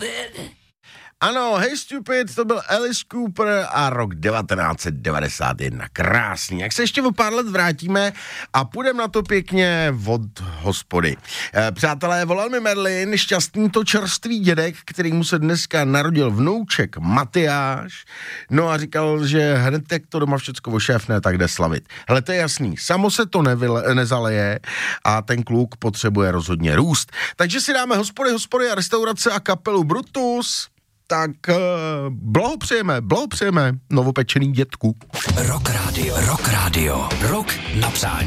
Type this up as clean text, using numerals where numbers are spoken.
stupid. Ano, Hey Stupid, to byl Alice Cooper a rok 1991. Krásný. Jak se ještě o pár let vrátíme a půjdeme na to pěkně od hospody. Přátelé, volal mi Merlin, šťastný to čerstvý dědek, který mu se dneska narodil vnouček Matyáš. No a říkal, že hned jak to doma všecko ošéfne, tak jde slavit. Hele, to je jasný, samo se to nezaleje a ten kluk potřebuje rozhodně růst. Takže si dáme hospody a restaurace a kapelu Brutus. Tak blahopřejeme novopečený dětku. Rock Radio, rok na přání.